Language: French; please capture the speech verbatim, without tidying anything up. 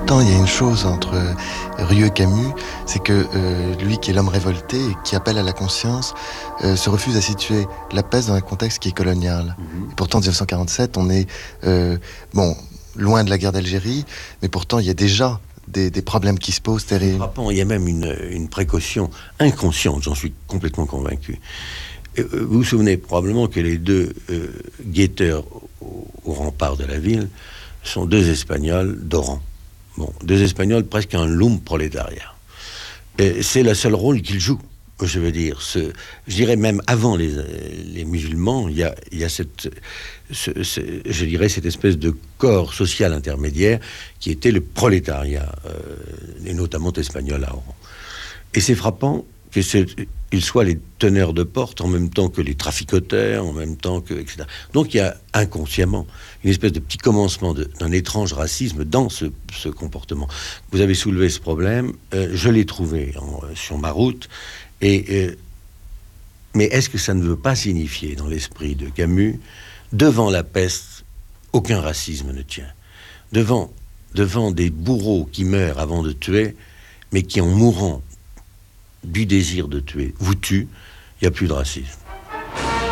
pourtant, il y a une chose entre Rieu et Camus, c'est que euh, lui, qui est l'homme révolté et qui appelle à la conscience, euh, se refuse à situer la peste dans un contexte qui est colonial. Mm-hmm. Et pourtant, en dix-neuf cent quarante-sept, on est euh, bon, loin de la guerre d'Algérie, mais pourtant, il y a déjà des, des problèmes qui se posent terribles. C'est frappant. Il y a même une, une précaution inconsciente, j'en suis complètement convaincu. Vous vous souvenez probablement que les deux euh, guetteurs au, au rempart de la ville sont deux Espagnols d'Oran. Bon, deux Espagnols presque un loom prolétariat. Et c'est le seul rôle qu'ils jouent. Je veux dire, ce, je dirais même avant les, les musulmans, il y a, il y a cette, ce, ce, je dirais cette espèce de corps social intermédiaire qui était le prolétariat, euh, et notamment espagnol à Oran. Et c'est frappant que ils soient les teneurs de porte en même temps que les traficoteurs, en même temps que, et cetera. Donc il y a inconsciemment une espèce de petit commencement de, d'un étrange racisme dans ce, ce comportement. Vous avez soulevé ce problème, euh, je l'ai trouvé en, sur ma route, et, euh, mais est-ce que ça ne veut pas signifier dans l'esprit de Camus, devant la peste, aucun racisme ne tient. Devant, devant des bourreaux qui meurent avant de tuer, mais qui en mourant du désir de tuer vous tue, il n'y a plus de racisme.